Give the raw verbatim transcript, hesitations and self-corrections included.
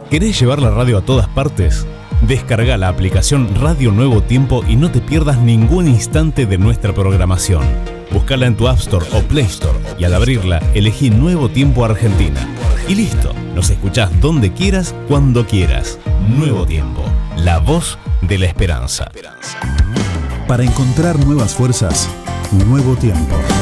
¿Querés llevar la radio a todas partes? Descarga la aplicación Radio Nuevo Tiempo y no te pierdas ningún instante de nuestra programación. Búscala en tu App Store o Play Store y al abrirla elegí Nuevo Tiempo Argentina. Y listo, nos escuchás donde quieras, cuando quieras. Nuevo Tiempo, la voz de la esperanza. Para encontrar nuevas fuerzas, Nuevo Tiempo.